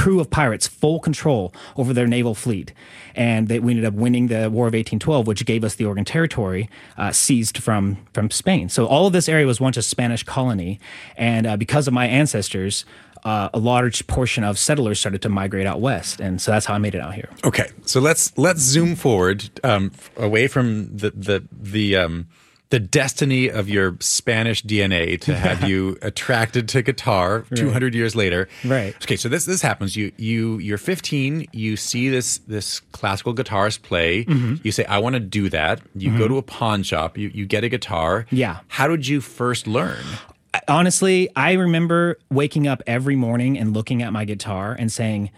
crew of pirates full control over their naval fleet. And we ended up winning the War of 1812, which gave us the Oregon Territory seized from Spain. So all of this area was once a Spanish colony. And because of my ancestors, a large portion of settlers started to migrate out west. And so that's how I made it out here. Okay. So let's zoom forward away from the destiny of your Spanish DNA to have you attracted to guitar 200 years later. Right. Okay, so this happens. You're 15. You see this classical guitarist play. You say, I want to do that. You go to a pawn shop. You get a guitar. Yeah. How did you first learn? Honestly, I remember waking up every morning and looking at my guitar and saying,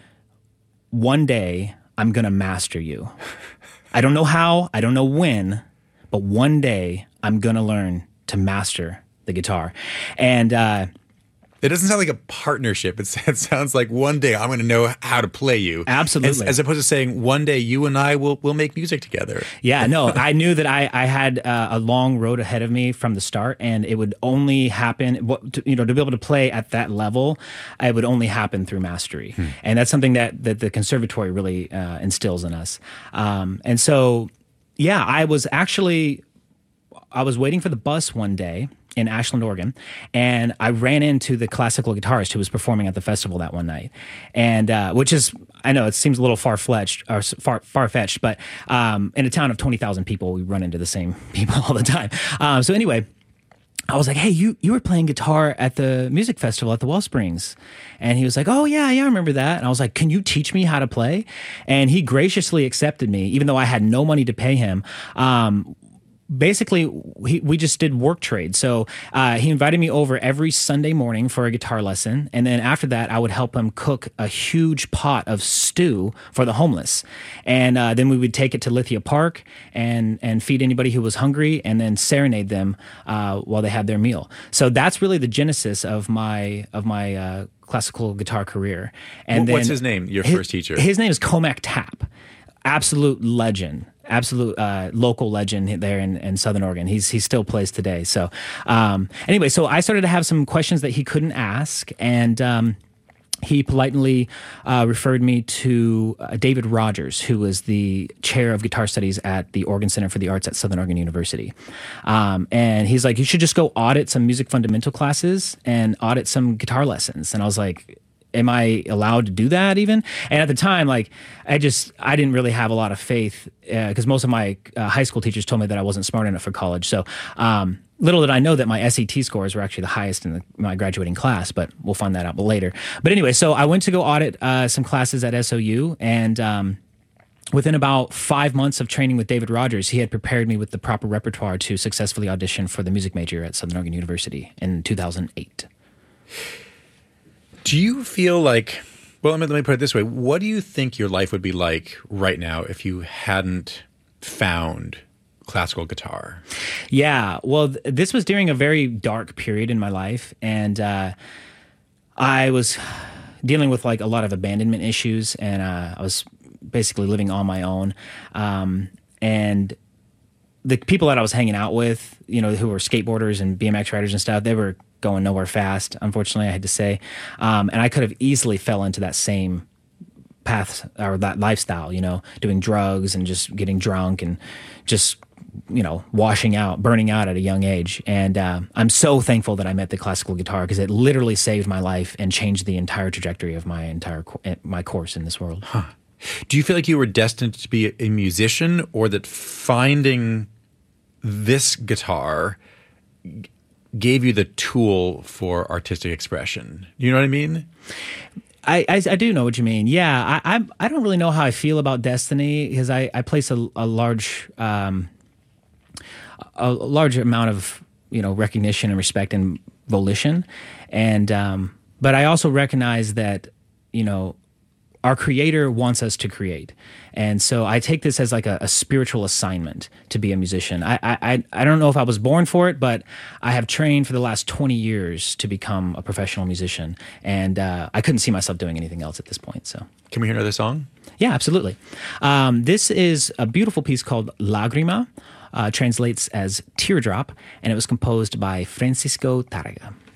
one day I'm going to master you. I don't know how, I don't know when, but one day I'm going to learn to master the guitar. And it doesn't sound like a partnership. It sounds like one day I'm going to know how to play you. Absolutely. As opposed to saying one day you and I will make music together. Yeah, no, I knew that I had a long road ahead of me from the start, and it would only happen, to be able to play at that level, it would only happen through mastery. And that's something that the conservatory really instills in us. And so, yeah, I was waiting for the bus one day in Ashland, Oregon, and I ran into the classical guitarist who was performing at the festival that one night, and which is, I know it seems a little far-fetched, but in a town of 20,000 people, we run into the same people all the time. So anyway, I was like, hey, you were playing guitar at the music festival at the Wellsprings. And he was like, oh, yeah, I remember that. And I was like, can you teach me how to play? And he graciously accepted me, even though I had no money to pay him. Basically, we just did work trade. So he invited me over every Sunday morning for a guitar lesson. And then after that, I would help him cook a huge pot of stew for the homeless. And then we would take it to Lithia Park and feed anybody who was hungry and then serenade them while they had their meal. So that's really the genesis of my classical guitar career. And what's his name, your first teacher? His name is Comac Tapp. Absolute legend. Absolute local legend there in Southern Oregon. He still plays today. So anyway, so I started to have some questions that he couldn't ask, and he politely referred me to David Rogers, who was the chair of guitar studies at the Oregon Center for the Arts at Southern Oregon University. And he's like, you should just go audit some music fundamental classes and audit some guitar lessons. And I was like, am I allowed to do that even? And at the time, like, I didn't really have a lot of faith because most of my high school teachers told me that I wasn't smart enough for college. So little did I know that my SAT scores were actually the highest in my graduating class, but we'll find that out later. But anyway, so I went to go audit some classes at SOU, and within about 5 months of training with David Rogers, he had prepared me with the proper repertoire to successfully audition for the music major at Southern Oregon University in 2008. Do you feel like, well, let me put it this way. What do you think your life would be like right now if you hadn't found classical guitar? Yeah, well, this was during a very dark period in my life, and I was dealing with like a lot of abandonment issues, and I was basically living on my own. And the people that I was hanging out with, who were skateboarders and BMX riders and stuff, they were going nowhere fast, unfortunately, I had to say. And I could have easily fell into that same path or that lifestyle, doing drugs and just getting drunk and just, washing out, burning out at a young age. And I'm so thankful that I met the classical guitar because it literally saved my life and changed the entire trajectory of my course in this world. Huh. Do you feel like you were destined to be a musician, or that finding this guitar gave you the tool for artistic expression? You know what I mean? I do know what you mean. Yeah, I don't really know how I feel about destiny because I place a large amount of recognition and respect and volition, and but I also recognize that our Creator wants us to create. And so I take this as like a spiritual assignment to be a musician. I don't know if I was born for it, but I have trained for the last 20 years to become a professional musician. And I couldn't see myself doing anything else at this point. So, can we hear another song? Yeah, absolutely. This is a beautiful piece called Lagrima, translates as teardrop, and it was composed by Francisco Tárrega.